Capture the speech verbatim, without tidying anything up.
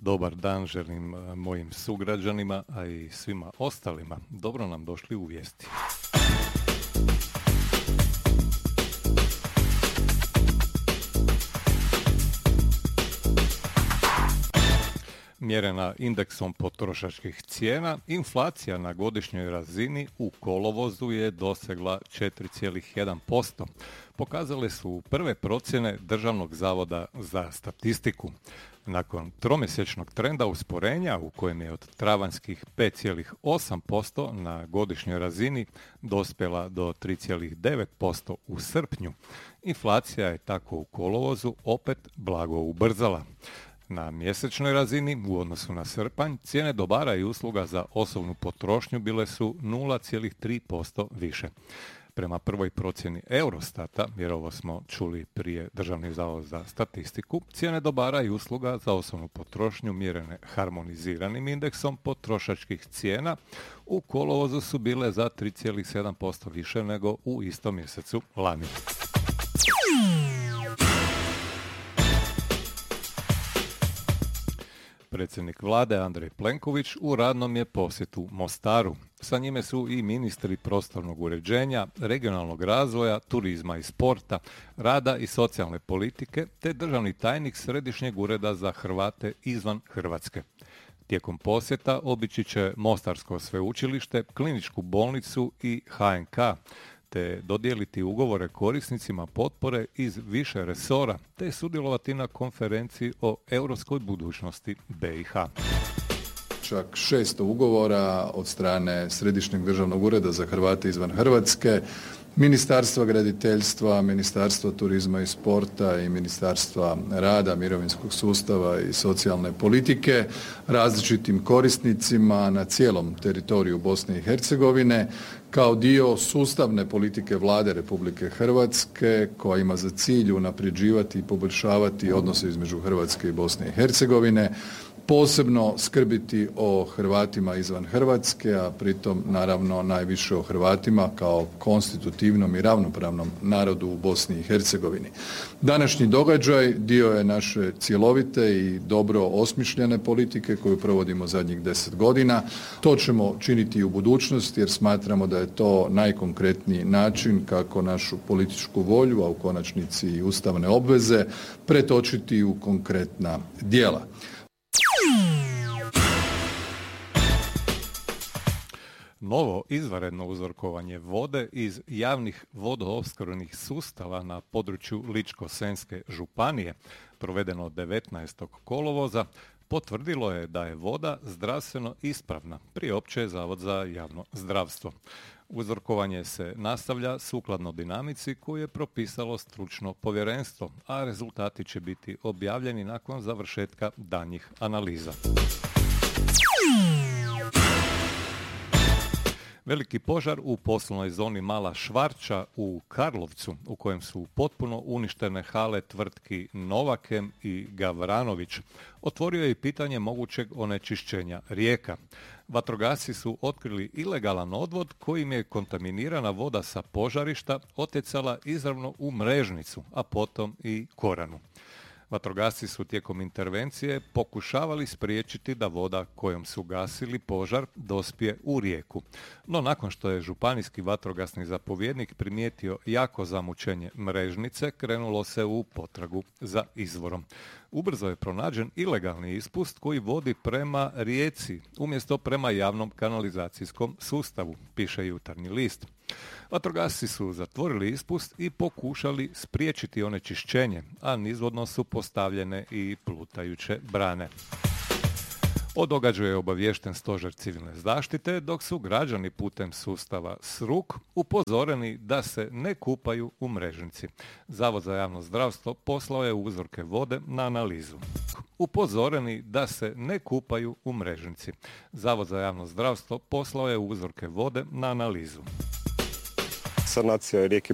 Dobar dan želim mojim sugrađanima, a i svima ostalima. Dobro nam došli u vijesti. Mjerena indeksom potrošačkih cijena, inflacija na godišnjoj razini u kolovozu je dosegla četiri zarez jedan posto. Pokazale su prve procjene Državnog zavoda za statistiku. Nakon tromjesečnog trenda usporenja u kojem je od travanjskih pet zarez osam posto na godišnjoj razini dospjela do tri zarez devet posto u srpnju, inflacija je tako u kolovozu opet blago ubrzala. Na mjesečnoj razini u odnosu na srpanj cijene dobara i usluga za osobnu potrošnju bile su nula zarez tri posto više. Prema prvoj procjeni Eurostata, jer ovo smo čuli prije Državni zavod za statistiku, cijene dobara i usluga za osobnu potrošnju mjerene harmoniziranim indeksom potrošačkih cijena u kolovozu su bile za tri zarez sedam posto više nego u istom mjesecu lani. Predsjednik vlade Andrej Plenković u radnom je posjetu Mostaru. Sa njime su i ministri prostornog uređenja, regionalnog razvoja, turizma i sporta, rada i socijalne politike, te državni tajnik Središnjeg ureda za Hrvate izvan Hrvatske. Tijekom posjeta obići će Mostarsko sveučilište, kliničku bolnicu i ha en ka, te dodijeliti ugovore korisnicima potpore iz više resora, te sudjelovati na konferenciji o europskoj budućnosti be i ha. Čak šesto ugovora od strane Središnjeg državnog ureda za Hrvate izvan Hrvatske, Ministarstva graditeljstva, Ministarstva turizma i sporta i Ministarstva rada, mirovinskog sustava i socijalne politike, različitim korisnicima na cijelom teritoriju Bosne i Hercegovine, kao dio sustavne politike Vlade Republike Hrvatske koja ima za cilj unapređivati i poboljšavati odnose između Hrvatske i Bosne i Hercegovine, posebno skrbiti o Hrvatima izvan Hrvatske, a pritom naravno najviše o Hrvatima kao konstitutivnom i ravnopravnom narodu u Bosni i Hercegovini. Današnji događaj dio je naše cjelovite i dobro osmišljene politike koju provodimo zadnjih deset godina. To ćemo činiti i u budućnosti jer smatramo da je to najkonkretniji način kako našu političku volju, a u konačnici i ustavne obveze, pretočiti u konkretna djela. Novo izvanredno uzorkovanje vode iz javnih vodoopskrbnih sustava na području Ličko-senjske županije, provedeno devetnaestog kolovoza, potvrdilo je da je voda zdravstveno ispravna, priopćuje Zavod za javno zdravstvo. Uzorkovanje se nastavlja sukladno dinamici koju je propisalo stručno povjerenstvo, a rezultati će biti objavljeni nakon završetka daljnjih analiza. Veliki požar u poslovnoj zoni Mala Švarća u Karlovcu, u kojem su potpuno uništene hale tvrtki Novakem i Gavranović, otvorio je i pitanje mogućeg onečišćenja rijeka. Vatrogasci su otkrili ilegalan odvod kojim je kontaminirana voda sa požarišta otjecala izravno u Mrežnicu, a potom i Koranu. Vatrogasci su tijekom intervencije pokušavali spriječiti da voda kojom su gasili požar dospije u rijeku. No nakon što je županijski vatrogasni zapovjednik primijetio jako zamućenje Mrežnice, krenulo se u potragu za izvorom. Ubrzo je pronađen ilegalni ispust koji vodi prema rijeci, umjesto prema javnom kanalizacijskom sustavu, piše Jutarnji list. Vatrogasci su zatvorili ispust i pokušali spriječiti onečišćenje, a nizvodno su postavljene i plutajuće brane. O događaju je obaviješten Stožer civilne zaštite, dok su građani putem sustava S R U K upozoreni da se ne kupaju u Mrežnici. Zavod za javno zdravstvo poslao je uzorke vode na analizu. Upozoreni da se ne kupaju u Mrežnici. Zavod za javno zdravstvo poslao je uzorke vode na analizu. Sanacija rijeke